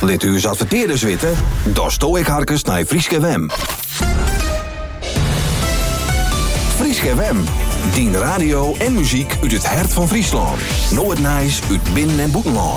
Let u eens adverteerders weten? Daar sto ik harkens naar Frieske Wem. Frieske Wem. Dien radio en muziek uit het hart van Friesland. Nooit Nijs uit binnen- en buitenland.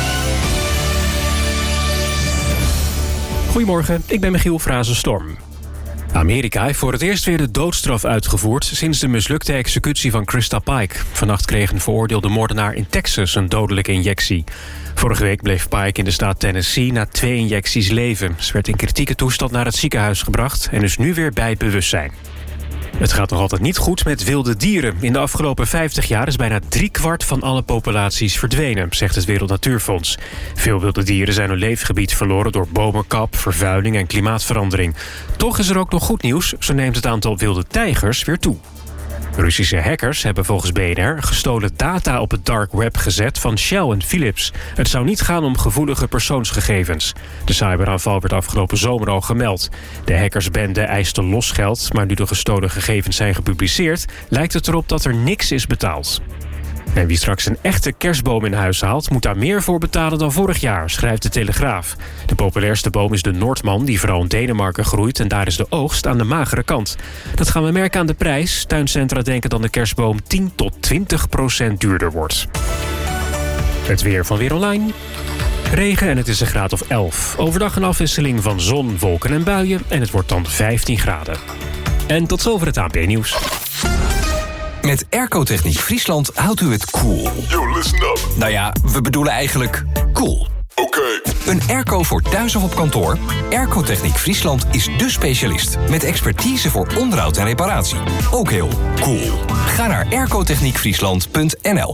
Goedemorgen, ik ben Michiel Frazenstorm. Amerika heeft voor het eerst weer de doodstraf uitgevoerd sinds de mislukte executie van Krista Pike. Vannacht kreeg een veroordeelde moordenaar in Texas een dodelijke injectie. Vorige week bleef Pike in de staat Tennessee na 2 injecties leven. Ze werd in kritieke toestand naar het ziekenhuis gebracht en is nu weer bij bewustzijn. Het gaat nog altijd niet goed met wilde dieren. In de afgelopen 50 jaar is bijna 3/4 van alle populaties verdwenen, zegt het Wereld Natuurfonds. Veel wilde dieren zijn hun leefgebied verloren door bomenkap, vervuiling en klimaatverandering. Toch is er ook nog goed nieuws, zo neemt het aantal wilde tijgers weer toe. Russische hackers hebben volgens BNR gestolen data op het dark web gezet van Shell en Philips. Het zou niet gaan om gevoelige persoonsgegevens. De cyberaanval werd afgelopen zomer al gemeld. De hackersbende eiste losgeld, maar nu de gestolen gegevens zijn gepubliceerd, lijkt het erop dat er niks is betaald. En wie straks een echte kerstboom in huis haalt, moet daar meer voor betalen dan vorig jaar, schrijft de Telegraaf. De populairste boom is de Noordman, die vooral in Denemarken groeit, en daar is de oogst aan de magere kant. Dat gaan we merken aan de prijs. Tuincentra denken dan de kerstboom 10 tot 20% duurder wordt. Het weer van Weer Online. Regen en het is een graad of 11. Overdag een afwisseling van zon, wolken en buien en het wordt dan 15 graden. En tot zover het ANP-nieuws. Met Airco-techniek Friesland houdt u het cool. Yo, listen up. Nou ja, we bedoelen eigenlijk cool. Oké. Een airco voor thuis of op kantoor? Airco-techniek Friesland is dé specialist. Met expertise voor onderhoud en reparatie. Ook heel cool. Ga naar aircotechniekfriesland.nl.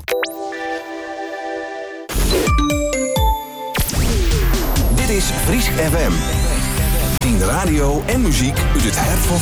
Dit is Friesk FM. Dien radio en muziek uit het hart van